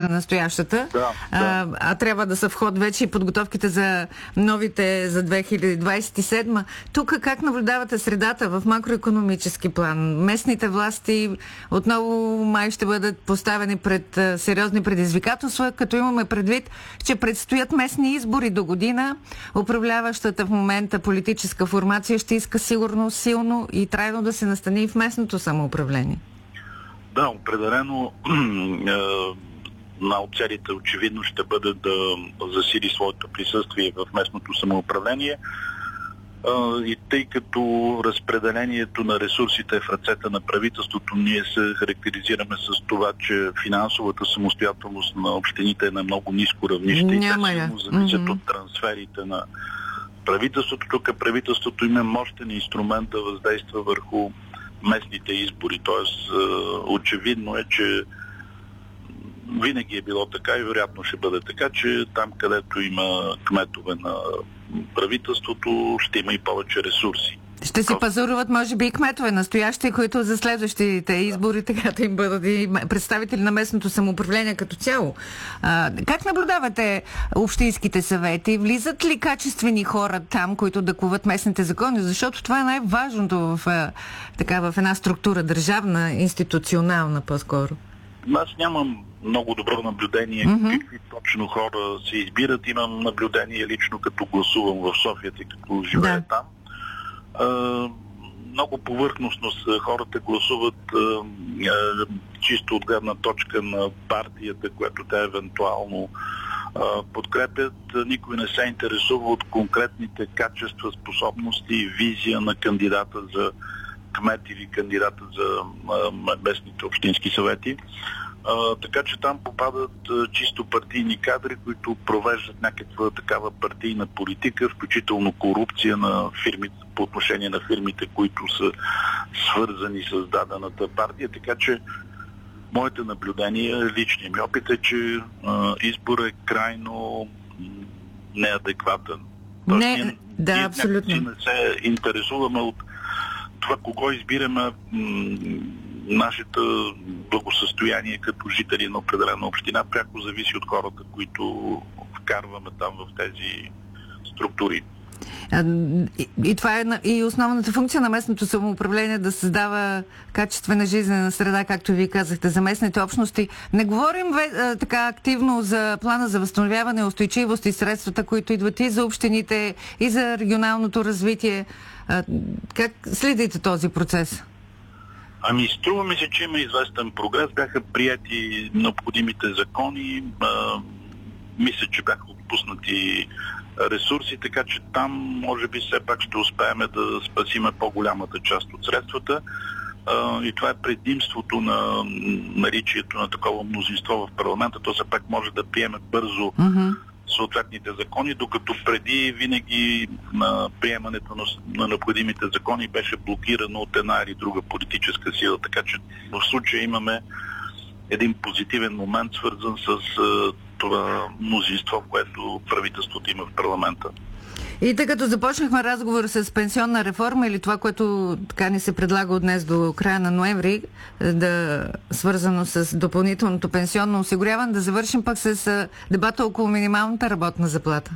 настоящата, Да. а трябва да са в ход вече и подготовките за новите за 2027. Тук как наблюдавате средата в макроекономически план? Местните власти отново май ще бъдат поставени пред сериозни предизвикателства, като имаме предвид, че предстоят местни избори до година. Управляващата в момента политическа формация ще иска сигурно силно и трайно да се настани и в местното самоуправление. Да, определено една от целите очевидно ще бъде да засили своето присъствие в местното самоуправление. И тъй като разпределението на ресурсите е в ръцете на правителството, ние се характеризираме с това, че финансовата самостоятелност на общините е на много ниско равнище и те силно зависят от трансферите на правителството. Тук правителството има мощен инструмент да въздейства върху местните избори. Тоест, очевидно е, че винаги е било така и вероятно ще бъде така, че там, където има кметове на правителството, ще има и повече ресурси. Ще си пазаруват, може би, и кметове настоящи, които за следващите избори така да им бъдат и представители на местното самоуправление като цяло. Как наблюдавате общинските съвети? Влизат ли качествени хора там, които да коват местните закони? Защото това е най-важното в една структура, държавна, институционална по-скоро. Аз нямам много добро наблюдение какви точно хора се избират. Имам наблюдение лично като гласувам в София, тъй като живея там. Много повърхностно хората гласуват чисто от гледна точка на партията, която те евентуално подкрепят. Никой не се интересува от конкретните качества, способности и визия на кандидата за кмет или кандидата за местните общински съвети. Така че там попадат чисто партийни кадри, които провеждат някаква такава партийна политика, включително корупция на фирмите, по отношение на фирмите, които са свързани с дадената партия. Така че моите наблюдения, личният ми опит е, че изборът е крайно неадекватен. Абсолютно. Не се интересуваме от това кого избираме. Нашето благосъстояние като жители на определена община пряко зависи от хората, които вкарваме там в тези структури. И това е и основната функция на местното самоуправление да създава качествена жизнена среда, както вие казахте, за местните общности. Не говорим така активно за плана за възстановяване, устойчивост и средствата, които идват и за общините, и за регионалното развитие. Как следите този процес? Струва ми се, че има известен прогрес. Бяха прияти необходимите закони. Мисля, че бяха отпуснати ресурси, така че там може би все пак ще успеем да спасиме по-голямата част от средствата. И това е предимството на наличието на такова мнозинство в парламента. То все пак може да приеме бързо съответните закони, докато преди винаги на приемането на необходимите закони беше блокирано от една или друга политическа сила. Така че в случая имаме един позитивен момент, свързан с това мнозинство, което правителството има в парламента. И тъй като започнахме разговор с пенсионна реформа или това, което така ни се предлага от днес до края на ноември, свързано с допълнителното пенсионно осигуряване, да завършим пък с дебата около минималната работна заплата.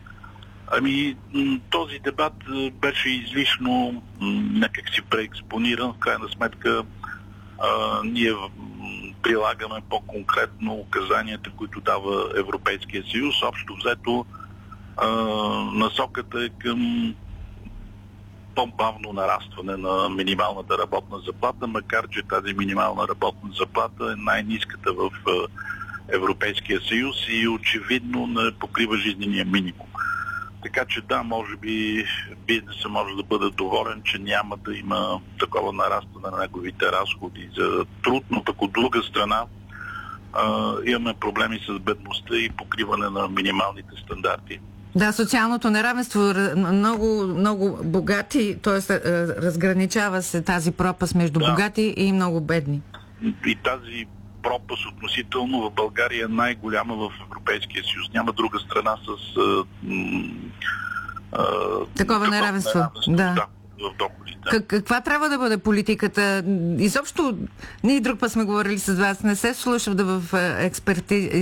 Този дебат беше излишно някак си преекспониран. В крайна сметка ние прилагаме по-конкретно указанията, които дава Европейския съюз. Общо взето насоката е към по-бавно нарастване на минималната работна заплата, макар че тази минимална работна заплата е най-ниската в Европейския съюз и очевидно не покрива жизнения минимум. Така че може би бизнесът може да бъде доволен, че няма да има такова нарастване на неговите разходи за труд, но пък от друга страна имаме проблеми с бедността и покриване на минималните стандарти. Да, социалното неравенство, много богати, т.е. разграничава се тази пропаст между богати и много бедни. И тази пропаст относително в България е най-голяма в Европейския съюз. Няма друга страна с такова неравенство. Да, в доходите. Каква трябва да бъде политиката? Изобщо, ние друг път сме говорили с вас, не се слушам в експерти